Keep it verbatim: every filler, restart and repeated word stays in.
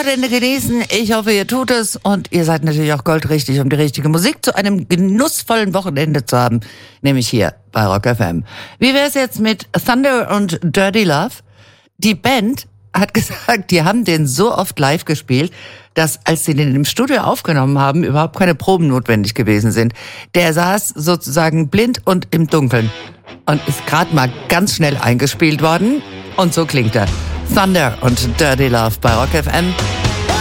Wochenende genießen. Ich hoffe, ihr tut es und ihr seid natürlich auch goldrichtig, um die richtige Musik zu einem genussvollen Wochenende zu haben, nämlich hier bei Rock F M. Wie wär's jetzt mit Thunder und Dirty Love? Die Band hat gesagt, die haben den so oft live gespielt, dass als sie den im Studio aufgenommen haben, überhaupt keine Proben notwendig gewesen sind. Der saß sozusagen blind und im Dunkeln und ist gerade mal ganz schnell eingespielt worden und so klingt er. Thunder und Dirty Love bei Rock F M.